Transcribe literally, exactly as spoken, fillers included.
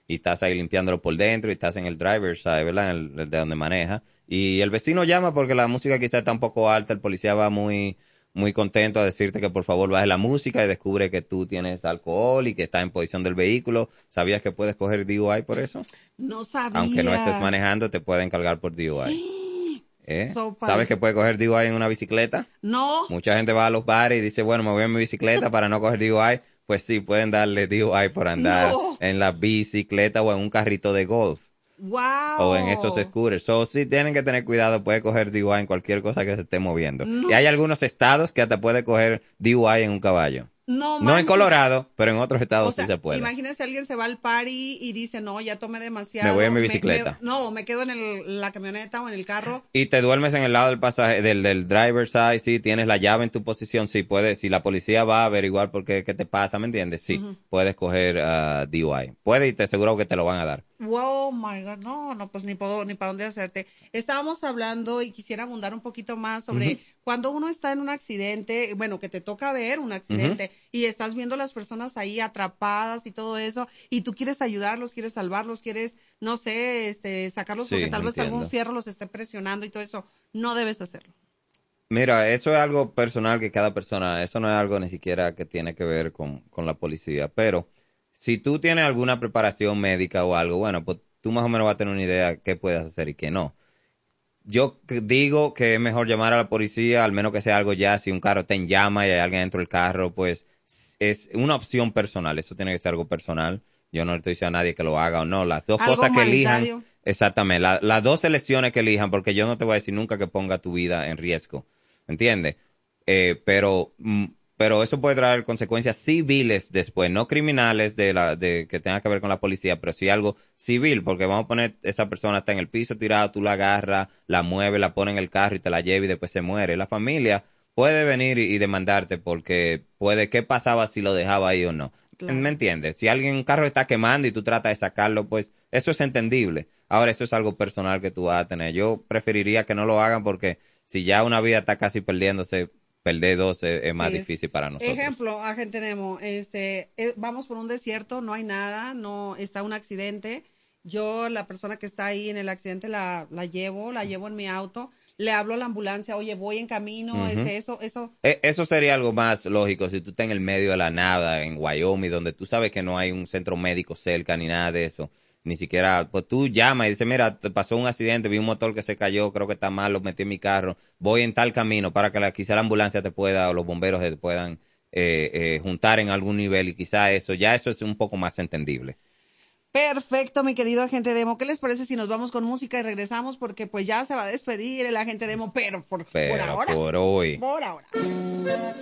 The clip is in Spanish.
y estás ahí limpiándolo por dentro y estás en el driver's side, ¿verdad? En el, el de donde maneja. Y el vecino llama porque la música quizá está un poco alta, el policía va muy muy contento a decirte que por favor baje la música y descubre que tú tienes alcohol y que estás en posición del vehículo. ¿Sabías que puedes coger D U I por eso? No Aunque no estés sabía. manejando, te pueden cargar por D U I. ¿Eh? Sopa ¿Sabes de... que puedes coger D U I en una bicicleta? No, Mucha gente va a los bares y dice, bueno, me voy en mi bicicleta para no coger D U I. Pues sí, pueden darle D U I por andar no. en la bicicleta o en un carrito de golf o en esos Wow. scooters. So, sí tienen que tener cuidado, puede coger D U I en cualquier cosa que se esté moviendo. Y No, hay algunos estados que hasta puede coger D U I en un caballo. no No en manches. Colorado, pero en otros O estados sí sea, se puede. imagínese alguien se va al party y dice, no, ya tomé Me voy en demasiado. mi Me, me, bicicleta. no, me quedo en el, la camioneta o en el carro. Y te duermes en el lado del pasaje, del, del driver side, sí, tienes la llave en tu posición, sí, puedes, si la policía va a averiguar por qué, qué te pasa, ¿me entiendes? Sí, Ujú. puedes coger uh, D U I. Puede y te aseguro que te lo van a dar. Wow, my God, no, no, pues ni puedo, ni para dónde hacerte. Estábamos hablando y quisiera abundar un poquito más Ujú, sobre cuando uno está en un accidente, bueno, que te toca ver un ujú. accidente y estás viendo a las personas ahí atrapadas y todo eso, y tú quieres ayudarlos, quieres salvarlos, quieres, no sé, este, sacarlos porque Sí, tal vez algún entiendo. fierro los esté presionando y todo eso. No debes hacerlo. Mira, eso es algo personal que cada persona, eso no es algo ni siquiera que tiene que ver con, con la policía, pero si tú tienes alguna preparación médica o algo, bueno, pues tú más o menos vas a tener una idea qué puedes hacer y qué no. Yo c- digo que es mejor llamar a la policía, al menos que sea algo ya, si un carro está en llama y hay alguien dentro del carro, pues s- es una opción personal, eso tiene que ser algo personal. Yo no le estoy diciendo a nadie que lo haga o no, las dos Algo cosas que elijan, humanitario. exactamente, la- las dos selecciones que elijan, porque yo no te voy a decir nunca que ponga tu vida en riesgo, ¿entiendes? Eh, pero, mm, pero eso puede traer consecuencias civiles después, no criminales de la, de que tenga que ver con la policía, pero sí algo civil, porque vamos a poner, esa persona está en el piso tirada, tú la agarras, la mueves, la pones en el carro y te la llevas y después se muere. La familia puede venir y, y demandarte porque puede, ¿qué pasaba si lo dejaba ahí o no? ¿Me Claro. entiendes? Si alguien, un carro está quemando y tú tratas de sacarlo, pues eso es entendible. Ahora, eso es algo personal que tú vas a tener. Yo preferiría que no lo hagan porque si ya una vida está casi perdiéndose, perder dos es, es más Sí, es. difícil para nosotros. Ejemplo, agente Nemo, este, eh, vamos por un desierto, no hay nada, no está un accidente. Yo, la persona que está ahí en el accidente, la, la llevo, la llevo en mi auto, le hablo a la ambulancia, oye, voy en camino, Ujú. este, eso, eso, E- Eso sería algo más lógico si tú estás en el medio de la nada, en Wyoming, donde tú sabes que no hay un centro médico cerca ni nada de eso. Ni siquiera, pues tú llamas y dices, mira, te pasó un accidente, vi un motor que se cayó, creo que está mal, lo metí en mi carro, voy en tal camino para que la, quizá la ambulancia te pueda o los bomberos te puedan eh, eh, juntar en algún nivel y quizá eso, ya eso es un poco más entendible. Perfecto, mi querido agente Demo. ¿Qué les parece si nos vamos con música y regresamos? Porque pues ya se va a despedir el agente Demo, pero por, por Pero ahora, por hoy. por ahora.